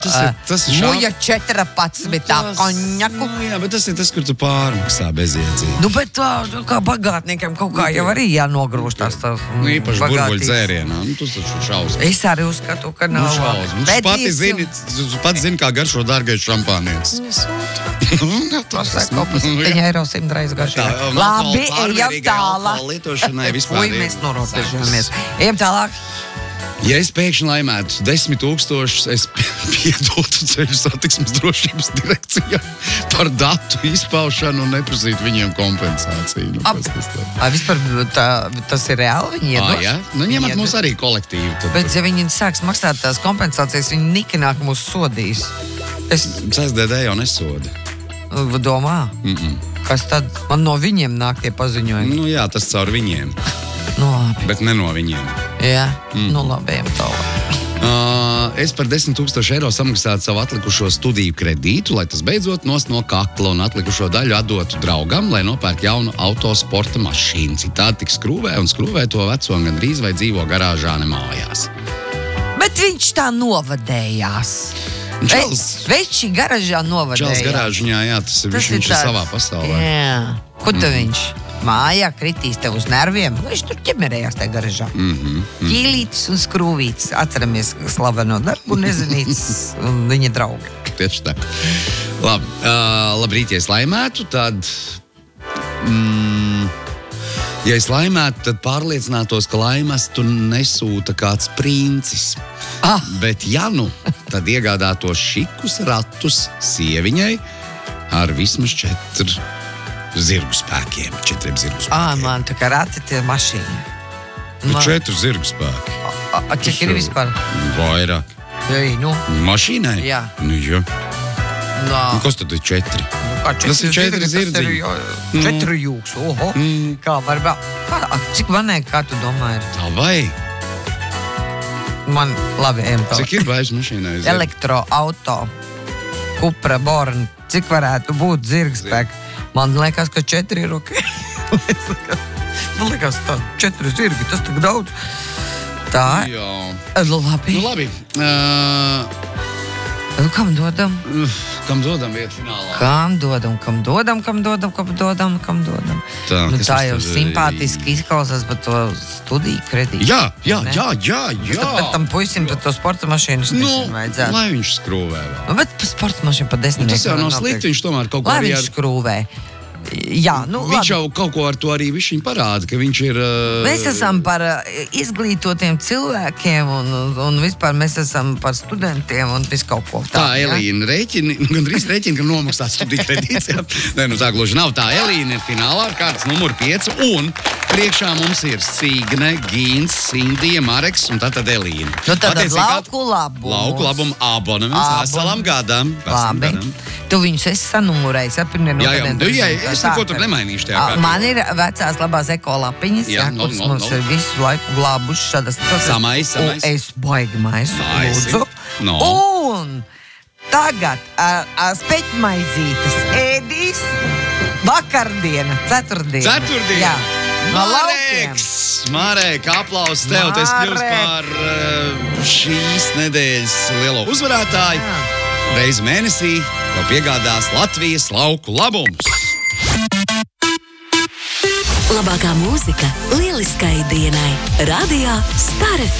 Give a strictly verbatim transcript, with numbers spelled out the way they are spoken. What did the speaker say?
Tas ir, tas ir Muja četrpadsmitā konjaku. Nu, jā, bet tas ir tas, kur tu pārmaksā bezjēdzīgi. Nu, bet tā, kā bagātniekiem kaut kā jau arī jānogrūž tās tās Nu, īpaši burbuļu dzērienā. Nu, tas taču šausmas. Es arī uzskatu, ka nav. Nu, šausmas. Tu pati zini, tu pati zini, kā garšo dārgais šampānietis. Viņa eiro simtreiz garšo. Labi, ejam tālāk. Lietošanai vispār. Uj, mēs norobežamies. Ejam tālāk. Ja es pēkšņi laimētu desmit tūkstošus, es piedotu Ceļu satiksmes drošības direkcijā par datu izpaušanu un neprasītu viņiem kompensāciju. Nu, Ap, a, vispār tā, tas ir reāli? Viņi iedos? Ah, ja? Nu, ņemat mūs arī kolektīvi. Tad, bet, ja viņi sāks maksāt tās kompensācijas, viņi nikināk mūs sodīs. Es... C S D D jau nesoda. Domā? Mm -mm. Kas tad? Man no viņiem nāk tie paziņojumi. Nu jā, tas caur viņiem. Nu labi. Bet ne no viņiem. Jā, mm. nu labi, ejam tālāk. Uh, es par desmit tūkstoši eiro samaksātu savu atlikušo studiju kredītu, lai tas beidzot nos no kakla un atlikušo daļu atdotu draugam, lai nopērk jaunu autosporta mašīnu. Citādi tik skrūvē un skrūvē to veco un gandrīz vai dzīvo garāžā ne mājās. Bet viņš tā novadējās. Čals, Veči garažā novadējās. Čals garāžiņā, jā, tas ir, tas viņš ir tāds... savā pasaulē. Jā. Kur tad mm. viņš? Mājā kritīs tev uz nerviem. Viņš tur ķemerējās tajā garažā. Mm -hmm. Ķīlītis un skrūvītis. Atceramies slaveno darbu nezinītis un viņa draugi. Tieši tā. Labi, uh, labrīt, ja es laimētu, tad... Mm, ja es laimētu, tad pārliecinātos, ka laimestu nesūta kāds princis. Ah. Bet ja nu, tad iegādātos šikus ratus sieviņai ar vismaz četru zirgu spēkiem. Četriem zirgu spēkiem. Ā, man tā kā rati tie mašīni. Man... Četru zirgu spēki. A, a cik ir vispār? Vairāk. Ei, nu. Mašīnai? Jā. Nu, jā. No. Nu, kas tad ir četri? Nu, kā četri tas ir četri zirdziņi. Mm. Četru jūks, oho. Mm. Kā var vēl? Kā, cik manē, kā tu domā ir? Tā vai? Man, labi, ejam tālāk. Cik ir vairs mašīnai? Elektroauto, Cupra, Born, cik varētu būt zirgspēki? Man liekas, ka četri ir ok. Man liekas, tā četri zirgi, tas tak daudz. Tā. Jā. Labi. Nu, labi. Uh, kam dodam? Uh, kam dodam vietu finālā? Kam dodam, kam dodam, kam dodam, kam dodam, kam dodam. Tā, nu, tā jau tur... simpātiski izklausās, bet to studiju kredītu. Jā, jā, ne? jā, jā, jā. Bet tam puisim to sporta mašīnu nu, vajadzētu. Lai viņš skrūvē vēl. Nu, bet sporta mašīnu pa desmit. Tas jau nav slikti, viņš tomēr kaut ko lai arī viņš ar... skrūvē. Jā, nu, viņš labi. jau kaut ko ar to arī viņš parāda, ka viņš ir... Uh... Mēs esam par uh, izglītotiem cilvēkiem un, un, un vispār mēs esam par studentiem un visu kaut ko. Tā, tā Elīna rēķini, nu, gandrīz rēķini, ka nomaksāt studiju kredīts. Nē, nu tā gluži nav. Tā Elīna ir finālā ar kārtas numuru pieci un priekšā mums ir Signe, Gīns, Sindija, Mareks un tātad Elīna. Nu tad lauku labumu. Lauku labumu abonements veselam gadam. Labi. Gadam. Tu viņus esi sanumurējis. Jā, jā, jā, jā, es neko tur nemainīšu tajā kārtībā. Man ir vecās labās ekolapiņas, jā, jā, no, kuras no, mums no. ir visu laiku glābuši šādas. Samais, samais. Es baigi maisu, lūdzu. No. Un tagad ar, ar speķmaizītes ēdīs vakardiena, ceturtdiena. Ceturtdiena. Jā. No Mareks, Marek, aplaus tev, tu esi kļūst par uh, šīs nedēļas lielo uzvarētāju. Jā. Reizi mēnesī jau piegādās Latvijas lauku labums. Labākā mūzika lieliskai dienai. Radio Star F M.